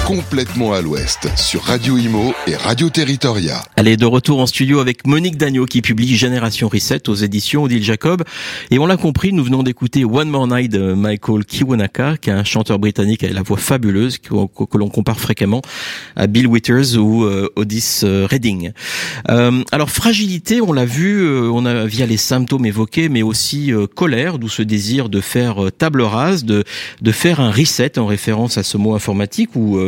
complètement à l'ouest sur Radio Imo et Radio Territoria. Allez, de retour en studio avec Monique Dagneau qui publie Génération Reset aux éditions Odile Jacob. Et on l'a compris, nous venons d'écouter One More Night de Michael Kiwanuka, qui est un chanteur britannique avec la voix fabuleuse que l'on compare fréquemment à Bill Withers ou Otis Redding. Alors fragilité, on l'a vu, on a via les symptômes évoqués, mais aussi colère, d'où ce désir de faire table rase, de faire un reset en référence à ce mot informatique où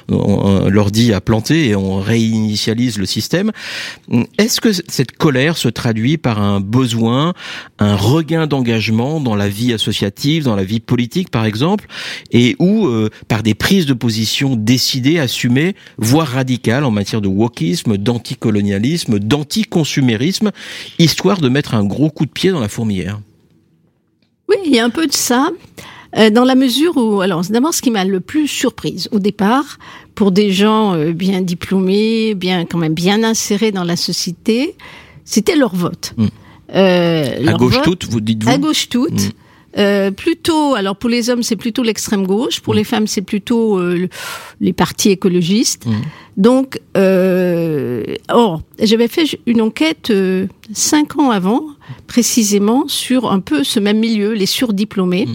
l'ordi a planté et on réinitialise le système. Est-ce que cette colère se traduit par un besoin, un regain d'engagement dans la vie associative, dans la vie politique par exemple, et ou par des prises de position décidées, assumées, voire radicales en matière de wokisme, d'anticolonialisme, d'anticonsumérisme, histoire de mettre un gros coup de pied dans la fourmilière? Oui, il y a un peu de ça. Dans la mesure où, alors, d'abord, ce qui m'a le plus surprise au départ, pour des gens bien diplômés, quand même bien insérés dans la société, c'était leur vote. À gauche toute, vous dites-vous? À gauche toute. Plutôt, alors pour les hommes, c'est plutôt l'extrême gauche. Pour les femmes, c'est plutôt les partis écologistes. Donc, j'avais fait une enquête 5 ans avant, précisément, sur un peu ce même milieu, les surdiplômés.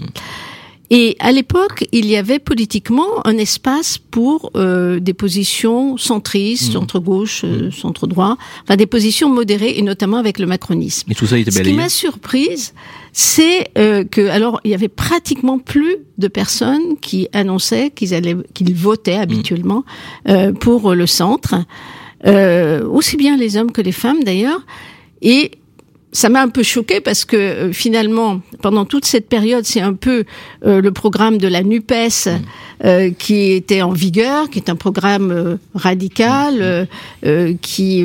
Et à l'époque, il y avait politiquement un espace pour des positions centristes, centre-gauche, centre-droit, enfin des positions modérées, et notamment avec le macronisme. Et tout ça était balayé. Ce qui m'a surprise, c'est alors il y avait pratiquement plus de personnes qui annonçaient qu'ils votaient habituellement pour le centre, aussi bien les hommes que les femmes d'ailleurs, et ça m'a un peu choquée parce que finalement, pendant toute cette période, c'est un peu le programme de la NUPES qui était en vigueur, qui est un programme radical, qui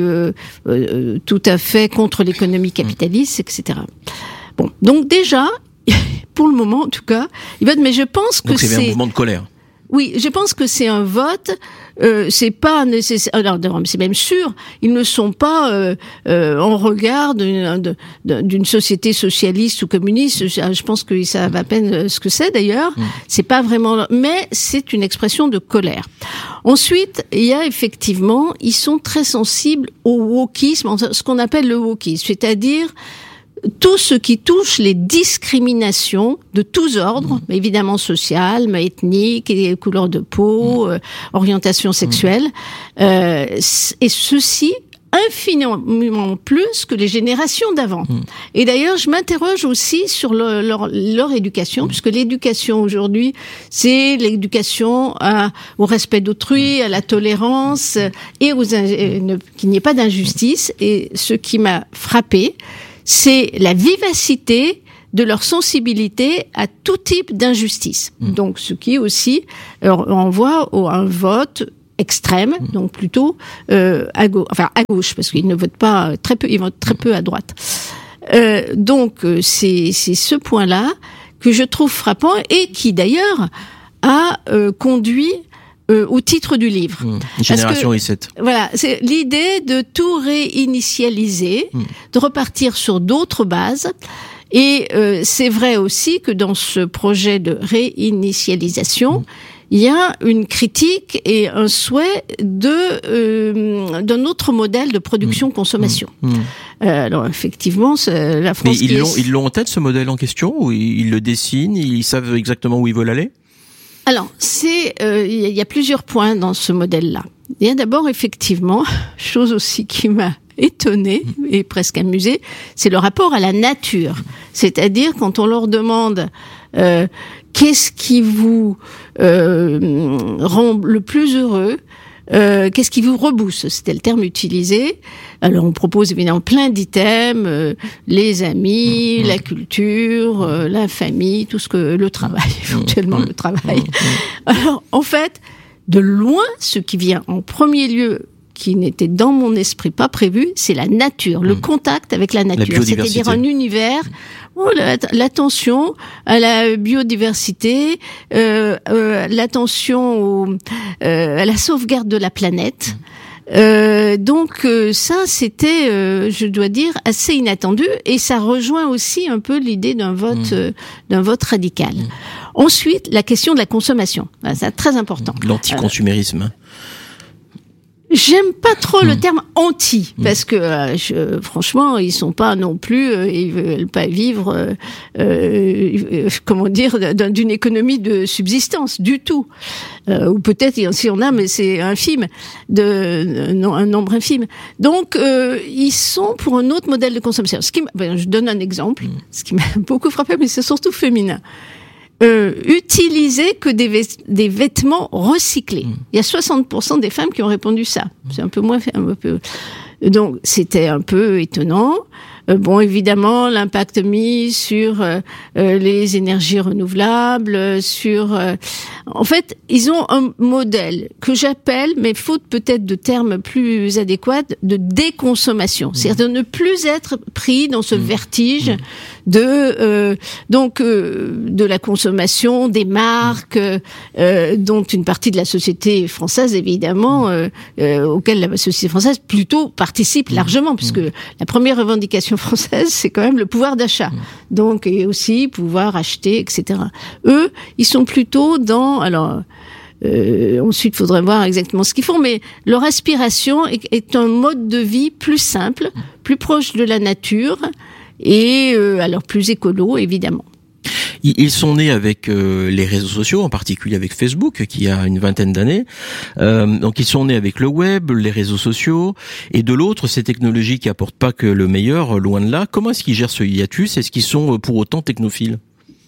tout à fait contre l'économie capitaliste, etc. Bon, donc déjà, pour le moment en tout cas, il vote, mais je pense que c'est un mouvement de colère. Oui, je pense que c'est un vote. C'est pas nécessaire. Alors, c'est même sûr, ils ne sont pas en regard d'une société socialiste ou communiste. Je pense qu'ils savent à peine ce que c'est d'ailleurs. C'est pas vraiment. Mais c'est une expression de colère. Ensuite, il y a effectivement, ils sont très sensibles au wokisme, ce qu'on appelle le wokisme, c'est-à-dire tout ce qui touche les discriminations de tous ordres, évidemment sociales, mais ethniques, couleur de peau, orientation sexuelle, et ceci infiniment plus que les générations d'avant. Et d'ailleurs, je m'interroge aussi sur leur éducation, puisque l'éducation aujourd'hui, c'est l'éducation au respect d'autrui, à la tolérance, et qu'il n'y ait pas d'injustice. Et ce qui m'a frappée, c'est la vivacité de leur sensibilité à tout type d'injustice. Donc, ce qui aussi renvoie à un vote extrême, donc plutôt à gauche, parce qu'ils ne votent pas très peu, ils votent très peu à droite. Donc, c'est ce point-là que je trouve frappant et qui d'ailleurs a conduit au titre du livre. Génération Reset. Voilà, c'est l'idée de tout réinitialiser, de repartir sur d'autres bases. Et c'est vrai aussi que dans ce projet de réinitialisation, il y a une critique et un souhait d'un autre modèle de production-consommation. Alors effectivement, la France. Mais ils l'ont en tête ce modèle en question, ou ils le dessinent, ils savent exactement où ils veulent aller? Alors, il y a plusieurs points dans ce modèle-là. Il y a d'abord, effectivement, chose aussi qui m'a étonnée et presque amusée, c'est le rapport à la nature. C'est-à-dire, quand on leur demande qu'est-ce qui vous rend le plus heureux, qu'est-ce qui vous rebousse, c'était le terme utilisé. Alors on propose évidemment plein d'items, les amis, la culture, la famille, tout ce que le travail, éventuellement le travail. Alors en fait, de loin, ce qui vient en premier lieu, qui n'était dans mon esprit pas prévu, c'est la nature, le contact avec la nature, c'est-à-dire un univers. L'attention à la biodiversité, l'attention à la sauvegarde de la planète. Donc ça, c'était, je dois dire, assez inattendu, et ça rejoint aussi un peu l'idée d'un vote radical. Ensuite, la question de la consommation. C'est très important. L'anticonsumérisme. J'aime pas trop le terme anti, parce que franchement, ils sont pas non plus, ils veulent pas vivre, comment dire, d'une économie de subsistance du tout. Ou peut-être si on a, mais c'est infime, un nombre infime. Donc, ils sont pour un autre modèle de consommation. Je donne un exemple, ce qui m'a beaucoup frappé, mais c'est surtout féminin. Utiliser que des vêtements recyclés. Il y a 60% des femmes qui ont répondu ça. C'est un peu moins donc c'était un peu étonnant. Bon, évidemment, l'impact mis sur les énergies renouvelables, sur... En fait, ils ont un modèle que j'appelle, mais faute peut-être de termes plus adéquats, de déconsommation. C'est-à-dire de ne plus être pris dans ce vertige de la consommation, des marques, dont une partie de la société française, évidemment, auquel la société française plutôt participe largement, puisque la première revendication française, c'est quand même le pouvoir d'achat. Donc, et aussi pouvoir acheter, etc. Eux, ils sont plutôt dans... Alors, ensuite, il faudrait voir exactement ce qu'ils font, mais leur aspiration est un mode de vie plus simple, plus proche de la nature, et alors plus écolo, évidemment. Ils sont nés avec les réseaux sociaux, en particulier avec Facebook, qui a une vingtaine d'années. Donc ils sont nés avec le web, les réseaux sociaux, et de l'autre, ces technologies qui apportent pas que le meilleur, loin de là. Comment est-ce qu'ils gèrent ce hiatus? Est-ce qu'ils sont pour autant technophiles?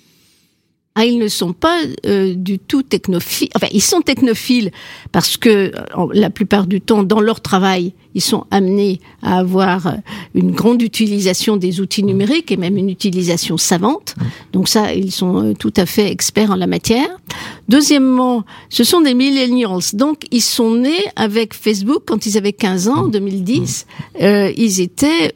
Ils ne sont pas du tout technophiles. Enfin, ils sont technophiles parce que la plupart du temps, dans leur travail, ils sont amenés à avoir une grande utilisation des outils numériques et même une utilisation savante. Donc ça, ils sont tout à fait experts en la matière. Deuxièmement, ce sont des millennials. Donc, ils sont nés avec Facebook quand ils avaient 15 ans, en 2010. Ils étaient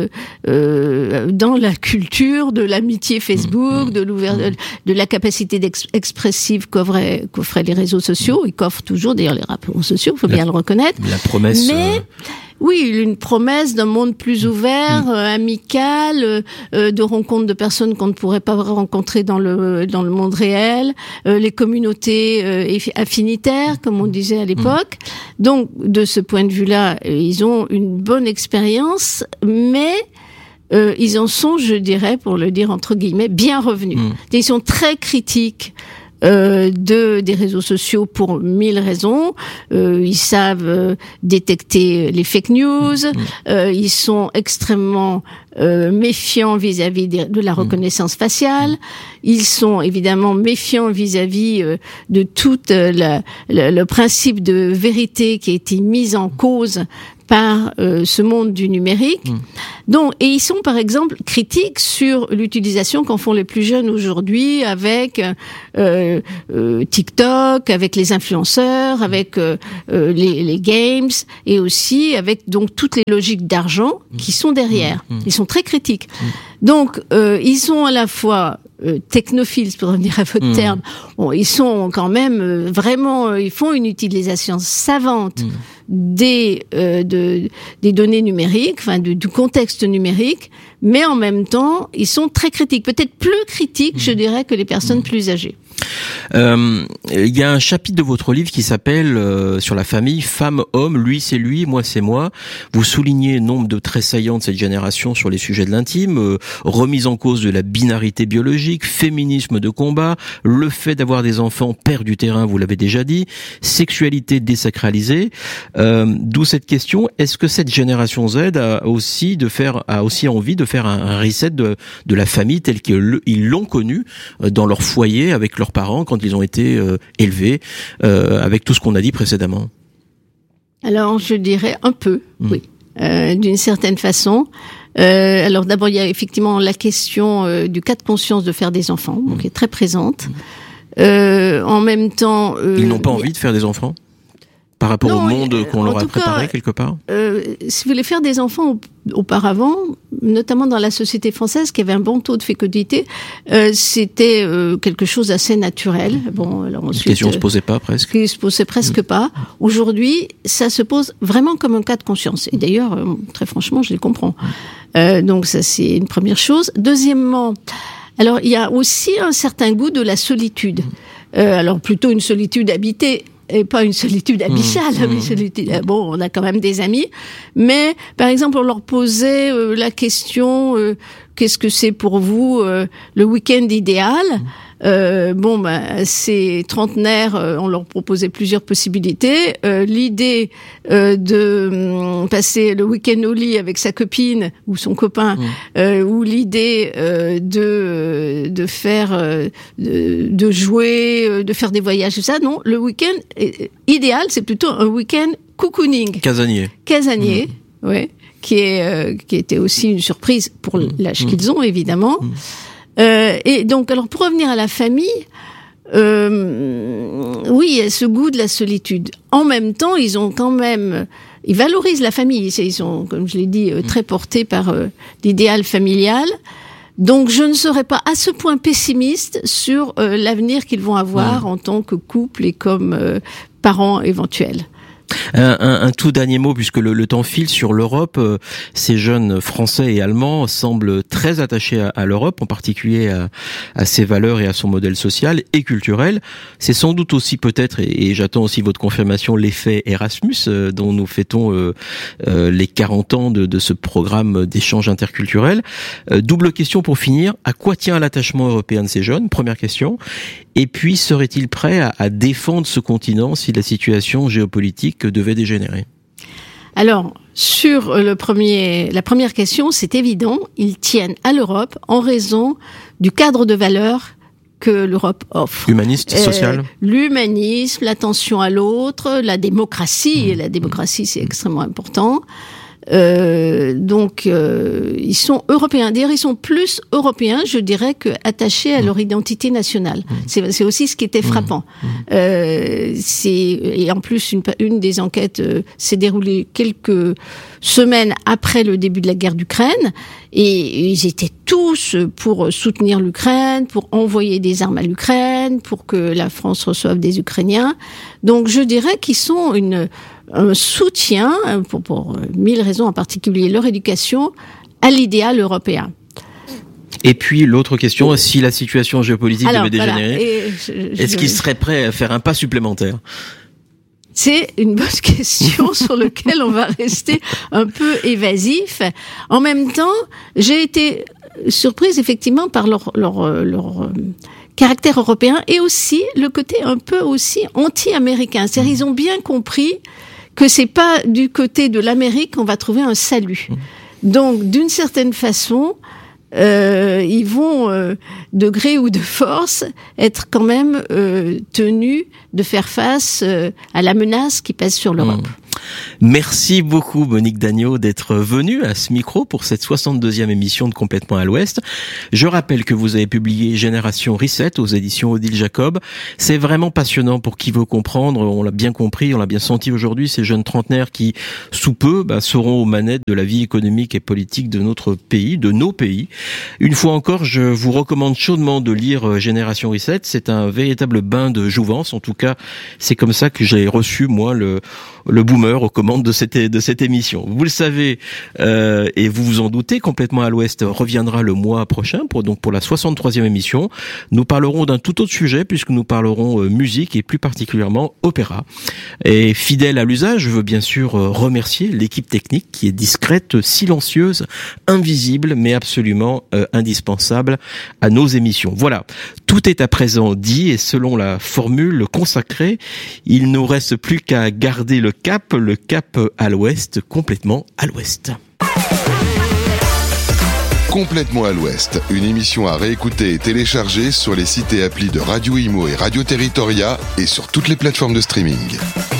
dans la culture de l'amitié Facebook, de la capacité expressive qu'offraient les réseaux sociaux. Ils qu'offrent toujours, d'ailleurs, les réseaux sociaux, il faut bien le reconnaître. La promesse... Oui, une promesse d'un monde plus ouvert, amical, de rencontres de personnes qu'on ne pourrait pas rencontrer dans le monde réel, les communautés affinitaires, comme on disait à l'époque. Donc, de ce point de vue-là, ils ont une bonne expérience, mais ils en sont, je dirais, pour le dire entre guillemets, bien revenus. Ils sont très critiques des réseaux sociaux pour 1000 raisons. Ils savent détecter les fake news. Ils sont extrêmement méfiants vis-à-vis de la reconnaissance faciale. Ils sont évidemment méfiants vis-à-vis de tout le principe de vérité qui a été mis en cause par ce monde du numérique. Donc, et ils sont par exemple critiques sur l'utilisation qu'en font les plus jeunes aujourd'hui avec TikTok, avec les influenceurs, avec les games et aussi avec donc toutes les logiques d'argent qui sont derrière. Ils sont très critiques. Donc, ils sont à la fois technophiles, pour revenir à votre terme. Bon, ils sont quand même vraiment, ils font une utilisation savante des données numériques, enfin du contexte numérique, mais en même temps, ils sont très critiques, peut-être plus critiques, je dirais, que les personnes plus âgées. Il y a un chapitre de votre livre qui s'appelle sur la famille, femme-homme, lui c'est lui, moi c'est moi. Vous soulignez nombre de traits saillants de cette génération sur les sujets de l'intime, remise en cause de la binarité biologique, féminisme de combat, le fait d'avoir des enfants perd du terrain, vous l'avez déjà dit, sexualité désacralisée. D'où cette question, est-ce que cette génération Z a aussi envie de faire un reset de la famille telle qu'ils l'ont connue dans leur foyer avec leurs parents quand ils ont été élevés, avec tout ce qu'on a dit précédemment? Alors, je dirais un peu, oui, d'une certaine façon. Alors d'abord, il y a effectivement la question du cas de conscience de faire des enfants, donc qui est très présente. En même temps... ils n'ont pas envie de faire des enfants par rapport au monde qu'on leur a préparé quelque part? Si vous voulez faire des enfants auparavant, notamment dans la société française qui avait un bon taux de fécondité, c'était quelque chose d'assez naturel. Bon, alors ensuite, la question se posait pas presque. Qui se posait presque pas. Aujourd'hui, ça se pose vraiment comme un cas de conscience. Et d'ailleurs, très franchement, je les comprends. Donc ça, c'est une première chose. Deuxièmement, Alors, il y a aussi un certain goût de la solitude. Alors, plutôt une solitude habitée, et pas une solitude abyssale. Une solitude, bon, on a quand même des amis. Mais, par exemple, on leur posait la question, qu'est-ce que c'est pour vous le week-end idéal ? Ces trentenaires, on leur proposait plusieurs possibilités. L'idée de passer le week-end au lit avec sa copine ou son copain, ou l'idée de faire, de jouer, de faire des voyages, tout ça. Non, le week-end idéal, c'est plutôt un week-end cocooning. Casanier, ouais, qui était aussi une surprise pour l'âge qu'ils ont, évidemment. Et donc, alors pour revenir à la famille, oui, il y a ce goût de la solitude. En même temps, ils valorisent la famille. Ils sont, comme je l'ai dit, très portés par l'idéal familial. Donc, je ne serais pas à ce point pessimiste sur l'avenir qu'ils vont avoir en tant que couple et comme parents éventuels. Un tout dernier mot, puisque le temps file sur l'Europe. Ces jeunes Français et Allemands semblent très attachés à l'Europe, en particulier à ses valeurs et à son modèle social et culturel. C'est sans doute aussi peut-être, et j'attends aussi votre confirmation, l'effet Erasmus, dont nous fêtons les 40 ans de ce programme d'échange interculturel. Double question pour finir, à quoi tient l'attachement européen de ces jeunes ? Première question. Et puis, serait-il prêt à défendre ce continent si la situation géopolitique devait dégénérer ? Alors, sur la première question, c'est évident, ils tiennent à l'Europe en raison du cadre de valeurs que l'Europe offre. Humaniste, social ? L'humanisme, l'attention à l'autre, la démocratie, et la démocratie c'est extrêmement important. Donc, ils sont européens. D'ailleurs, ils sont plus européens, je dirais, que attachés à leur identité nationale. C'est aussi ce qui était frappant. Et en plus, une des enquêtes s'est déroulée quelques semaines après le début de la guerre d'Ukraine, et ils étaient tous pour soutenir l'Ukraine, pour envoyer des armes à l'Ukraine, pour que la France reçoive des Ukrainiens. Donc, je dirais qu'ils sont un soutien, pour 1000 raisons, en particulier leur éducation, à l'idéal européen. Et puis l'autre question, si la situation géopolitique devait dégénérer, est-ce qu'ils seraient prêts à faire un pas supplémentaire ? C'est une bonne question sur laquelle on va rester un peu évasif. En même temps, j'ai été surprise effectivement par leur caractère européen et aussi le côté un peu aussi anti-américain. C'est-à-dire ils ont bien compris que c'est pas du côté de l'Amérique qu'on va trouver un salut. Donc, d'une certaine façon, ils vont, de gré ou de force, être quand même tenus de faire face à la menace qui pèse sur l'Europe. Merci beaucoup Monique Dagneau d'être venue à ce micro pour cette 62e émission de Complètement à l'Ouest. Je rappelle que vous avez publié Génération Reset aux éditions Odile Jacob. C'est vraiment passionnant pour qui veut comprendre. On l'a bien compris, on l'a bien senti aujourd'hui, ces jeunes trentenaires qui, sous peu, seront aux manettes de la vie économique et politique de notre pays, de nos pays. Une fois encore, je vous recommande chaudement de lire Génération Reset. C'est un véritable bain de jouvence. En tout cas, c'est comme ça que j'ai reçu, moi, le boomer aux commandes de cette émission. Vous le savez, et vous vous en doutez, Complètement à l'Ouest reviendra le mois prochain pour la 63e émission. Nous parlerons d'un tout autre sujet puisque nous parlerons musique et plus particulièrement opéra. Et fidèle à l'usage, je veux bien sûr remercier l'équipe technique qui est discrète, silencieuse, invisible, mais absolument indispensable à nos émissions. Voilà, tout est à présent dit et selon la formule consacrée, il ne nous reste plus qu'à garder le cap à l'ouest, complètement à l'ouest. Complètement à l'ouest, une émission à réécouter et télécharger sur les sites et applis de Radio Imo et Radio Territoria et sur toutes les plateformes de streaming.